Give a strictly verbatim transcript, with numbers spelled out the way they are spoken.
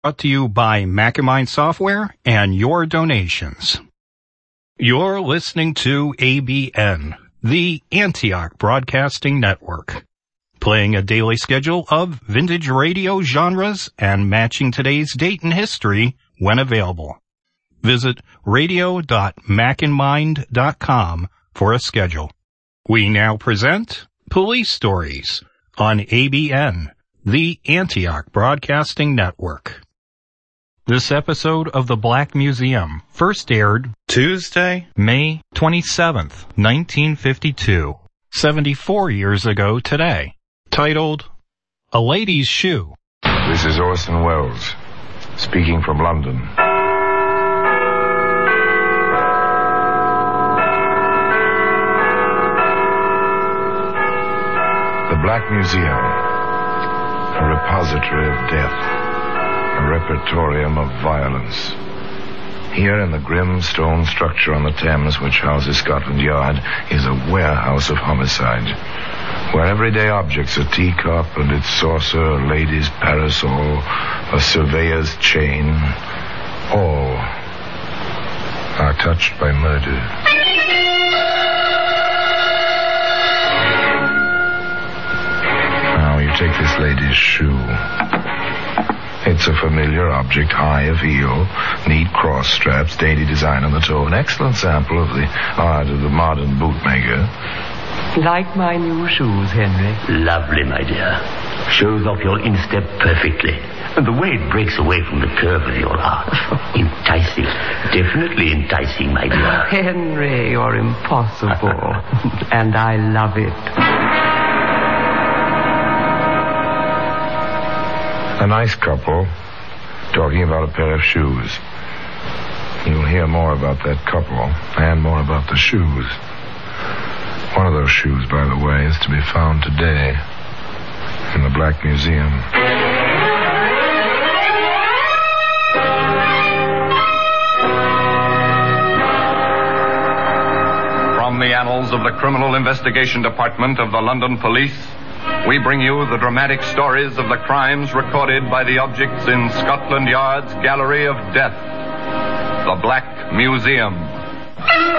Brought to you by Macamind Software and your donations. You're listening to A B N, the Antioch Broadcasting Network, playing a daily schedule of vintage radio genres and matching today's date in history when available. Visit radio dot macandmind dot com for a schedule. We now present Police Stories on A B N, the Antioch Broadcasting Network. This episode of The Black Museum first aired Tuesday, May twenty-seventh, nineteen fifty-two, seventy-four years ago today, titled A Lady's Shoe. This is Orson Welles, speaking from London. The Black Museum, a repository of death. A repertorium of violence. Here in the grim stone structure on the Thames which houses Scotland Yard is a warehouse of homicide, where everyday objects, a teacup and its saucer, a lady's parasol, a surveyor's chain, all are touched by murder. Now you take this lady's shoe. It's a familiar object, high of heel, neat cross straps, dainty design on the toe, an excellent sample of the art of the modern bootmaker. Like my new shoes, Henry? Lovely, my dear. Shows off your instep perfectly. And the way it breaks away from the curve of your arch. Enticing. Definitely enticing, my dear. Henry, you're impossible. And I love it. A nice couple talking about a pair of shoes. You'll hear more about that couple and more about the shoes. One of those shoes, by the way, is to be found today in the Black Museum. From the annals of the Criminal Investigation Department of the London Police, we bring you the dramatic stories of the crimes recorded by the objects in Scotland Yard's Gallery of Death, the Black Museum.